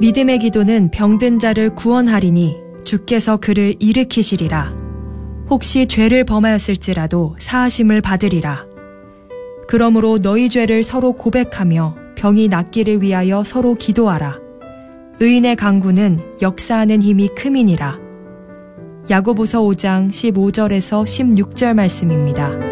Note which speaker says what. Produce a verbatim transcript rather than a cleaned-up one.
Speaker 1: 믿음의 기도는 병든 자를 구원하리니 주께서 그를 일으키시리라. 혹시 죄를 범하였을지라도 사하심을 받으리라. 그러므로 너희 죄를 서로 고백하며 병이 낫기를 위하여 서로 기도하라. 의인의 간구는 역사하는 힘이 큼이니라. 야고보서 오 장 십오 절에서 십육 절 말씀입니다.